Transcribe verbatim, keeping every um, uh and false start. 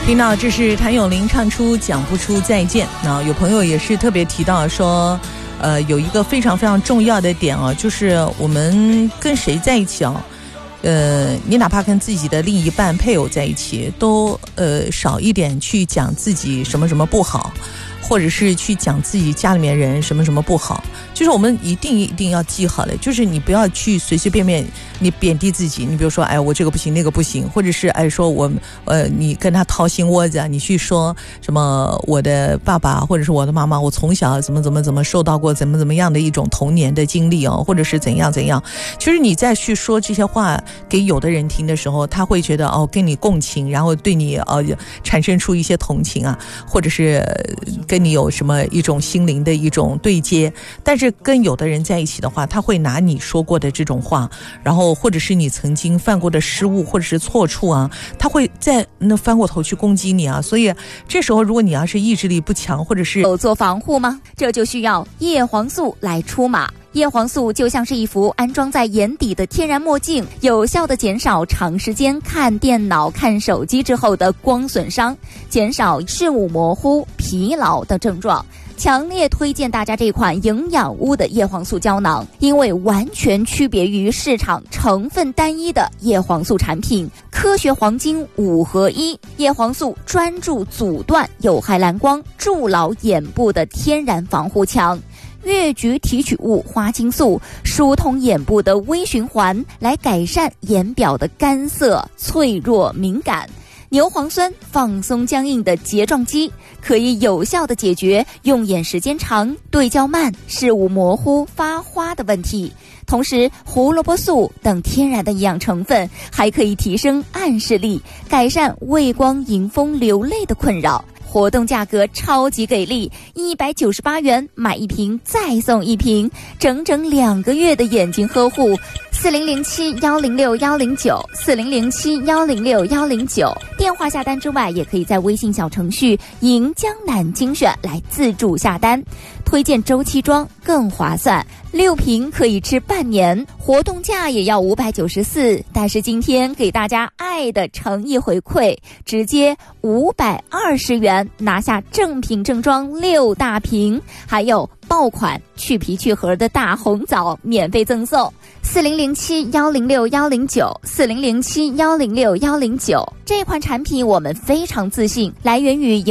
听到这是谭咏麟唱出讲不出再见。那有朋友也是特别提到说呃，有一个非常非常重要的点啊，就是我们跟谁在一起啊，呃，你哪怕跟自己的另一半配偶在一起，都呃少一点去讲自己什么什么不好，或者是去讲自己家里面人什么什么不好，就是我们一定一定要记好了，就是你不要去随随便便你贬低自己，你比如说哎我这个不行那个不行，或者是哎说我呃你跟他掏心窝子啊，你去说什么我的爸爸或者是我的妈妈，我从小怎么怎么怎么受到过怎么怎么样的一种童年的经历哦，或者是怎样怎样，其实你再去说这些话给有的人听的时候，他会觉得哦跟你共情，然后对你呃产生出一些同情啊，或者是跟你有什么一种心灵的一种对接。但是跟有的人在一起的话，他会拿你说过的这种话，然后或者是你曾经犯过的失误或者是错处啊，他会再那翻过头去攻击你啊。所以这时候如果你要是意志力不强，或者是有做防护吗？这就需要叶黄素来出马。叶黄素就像是一副安装在眼底的天然墨镜，有效地减少长时间看电脑、看手机之后的光损伤，减少视物模糊、疲劳的症状。强烈推荐大家这款营养屋的叶黄素胶囊，因为完全区别于市场成分单一的叶黄素产品，科学黄金五合一。叶黄素专注阻断有害蓝光，筑牢眼部的天然防护墙。越橘提取物花青素疏通眼部的微循环，来改善眼表的干涩、脆弱、敏感。牛磺酸放松僵硬的睫状肌，可以有效地解决用眼时间长、对焦慢、视物模糊、发花的问题。同时胡萝卜素等天然的营养成分还可以提升暗视力，改善畏光迎风流泪的困扰。活动价格超级给力，一百九十八元买一瓶再送一瓶，整整两个月的眼睛呵护。四零零七幺零六幺零九四零零七幺零六幺零九，电话下单之外，也可以在微信小程序迎江南精选来自助下单。推荐周期装更划算，六瓶可以吃半年，活动价也要五百九十四，但是今天给大家爱的诚意回馈，直接五百二十元拿下正品正装六大瓶，还有爆款去皮去核的大红枣免费赠送。四零零七幺零六幺零九四零零七幺零六幺零九，这款产品我们非常自信，来源于